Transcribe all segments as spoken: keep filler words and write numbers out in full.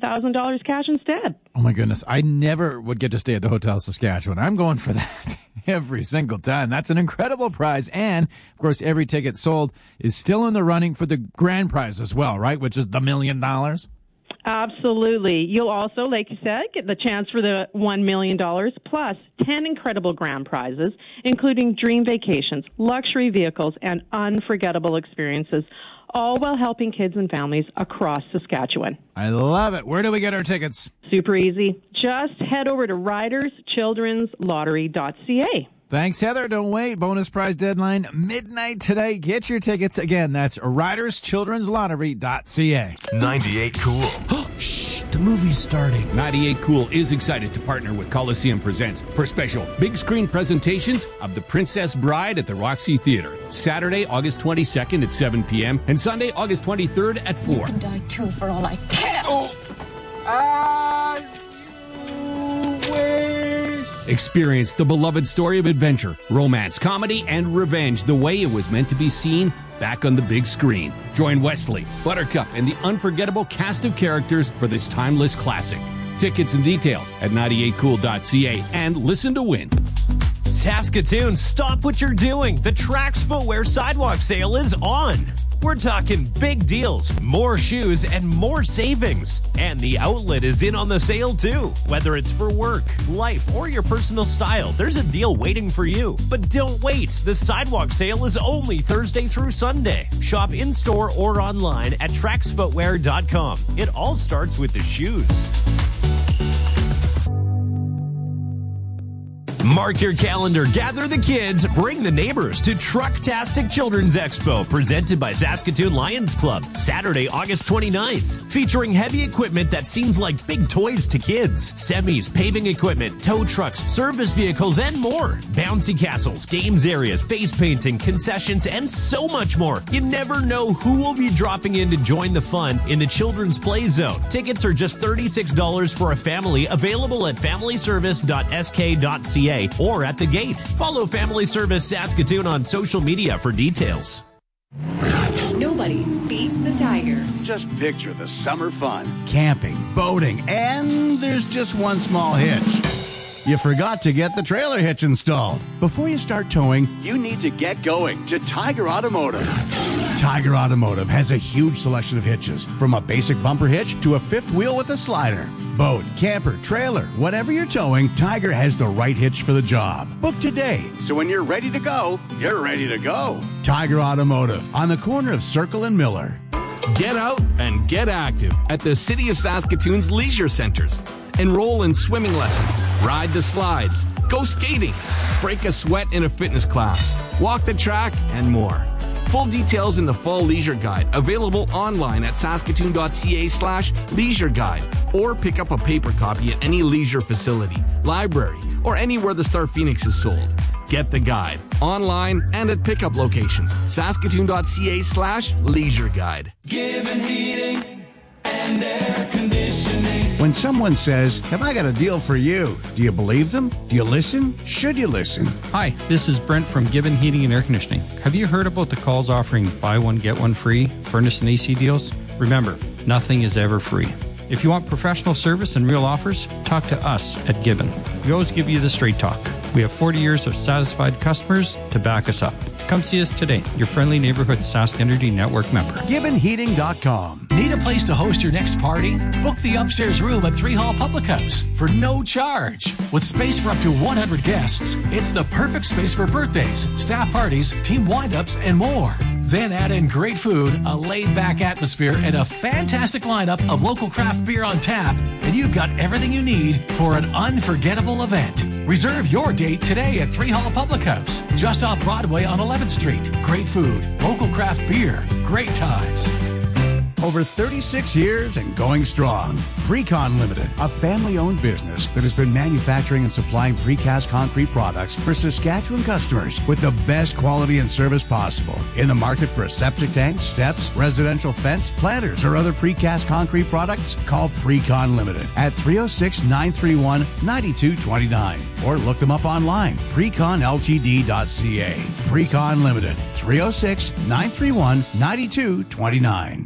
thousand dollars cash instead. Oh, my goodness. I never would get to stay at the Hotel Saskatchewan. I'm going for that every single time. That's an incredible prize. And, of course, every ticket sold is still in the running for the grand prize as well, right, which is the million dollars? Absolutely. You'll also, like you said, get the chance for the one million dollars plus ten incredible grand prizes, including dream vacations, luxury vehicles, and unforgettable experiences, all while helping kids and families across Saskatchewan. I love it. Where do we get our tickets? Super easy. Just head over to riders children's lottery dot c a. Thanks, Heather. Don't wait. Bonus prize deadline midnight today. Get your tickets. Again, that's riders children's lottery dot c a. ninety-eight Cool. Shh, the movie's starting. ninety-eight Cool is excited to partner with Coliseum Presents for special big screen presentations of The Princess Bride at the Roxy Theater. Saturday, August twenty-second at seven p.m. and Sunday, August twenty-third at four. You can die too for all I care. Oh. As you wish. Experience the beloved story of adventure, romance, comedy, and revenge the way it was meant to be seen back on the big screen. Join Wesley, Buttercup, and the unforgettable cast of characters for this timeless classic. Tickets and details at ninety-eight cool dot c a and listen to win. Saskatoon, stop what you're doing. The Trax Footwear Sidewalk Sale is on. We're talking big deals, more shoes, and more savings. And the outlet is in on the sale too. Whether it's for work, life, or your personal style, there's a deal waiting for you. But don't wait. The Sidewalk Sale is only Thursday through Sunday. Shop in-store or online at trax footwear dot com. It all starts with the shoes. Mark your calendar, gather the kids, bring the neighbors to Trucktastic Children's Expo, presented by Saskatoon Lions Club, Saturday, August twenty-ninth, featuring heavy equipment that seems like big toys to kids. Semis, paving equipment, tow trucks, service vehicles, and more. Bouncy castles, games areas, face painting, concessions, and so much more. You never know who will be dropping in to join the fun in the Children's Play Zone. Tickets are just thirty-six dollars for a family, available at family service dot s k dot c a or at the gate. Follow Family Service Saskatoon on social media for details. Nobody beats the Tiger. Just picture the summer fun, camping, boating, and there's just one small hitch. You forgot to get the trailer hitch installed. Before you start towing, you need to get going to Tiger Automotive. Tiger Automotive has a huge selection of hitches, from a basic bumper hitch to a fifth wheel with a slider. Boat, camper, trailer, whatever you're towing, Tiger has the right hitch for the job. Book today, so when you're ready to go, you're ready to go. Tiger Automotive, on the corner of Circle and Miller. Get out and get active at the City of Saskatoon's leisure centers. Enroll in swimming lessons, ride the slides, go skating, break a sweat in a fitness class, walk the track, and more. Full details in the Fall Leisure Guide, available online at saskatoon dot c a slash leisure guide, or pick up a paper copy at any leisure facility, library, or anywhere the Star Phoenix is sold. Get the guide online and at pickup locations. saskatoon dot c a slash leisure guide. Given heating and air conditioning. When someone says, "Have I got a deal for you?" do you believe them? Do you listen? Should you listen? Hi, this is Brent from Gibbon Heating and Air Conditioning. Have you heard about the calls offering buy one, get one free furnace and A C deals? Remember, nothing is ever free. If you want professional service and real offers, talk to us at Gibbon. We always give you the straight talk. We have forty years of satisfied customers to back us up. Come see us today, your friendly neighborhood Sask Energy Network member. Gibbon Heating dot com. Need a place to host your next party? Book the upstairs room at Three Hall Public House for no charge. With space for up to one hundred guests, it's the perfect space for birthdays, staff parties, team wind-ups, and more. Then add in great food, a laid-back atmosphere, and a fantastic lineup of local craft beer on tap, and you've got everything you need for an unforgettable event. Reserve your date today at Three Hall Public House, just off Broadway on eleventh Street. Great food, local craft beer, great times. Over thirty-six years and going strong. Precon Limited, a family-owned business that has been manufacturing and supplying precast concrete products for Saskatchewan customers with the best quality and service possible. In the market for a septic tank, steps, residential fence, planters, or other precast concrete products? Call Precon Limited at three oh six, nine three one, nine two two nine or look them up online, precon l t d dot c a. Precon Limited, three oh six, nine three one, nine two two nine. Mark Stevens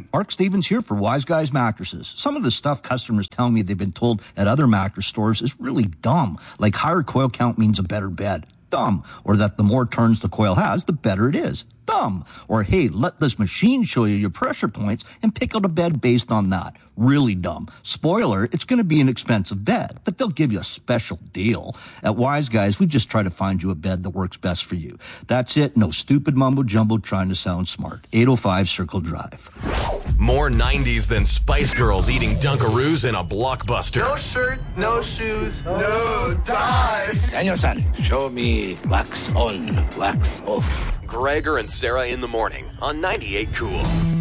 Stevens here for Wise Guys Mattresses. Some of the stuff customers tell me they've been told at other mattress stores is really dumb, like higher coil count means a better bed. Dumb. Or that the more turns the coil has, the better it is. Dumb. Or, hey, let this machine show you your pressure points and pick out a bed based on that. Really dumb. Spoiler, it's going to be an expensive bed, but they'll give you a special deal. At Wise Guys, we just try to find you a bed that works best for you. That's it. No stupid mumbo-jumbo trying to sound smart. eight oh five Circle Drive. More nineties than Spice Girls eating Dunkaroos in a Blockbuster. No shirt, no shoes, no tie. Daniel-san, show me wax on, wax off. Gregor and Sarah in the morning on ninety-eight Cool.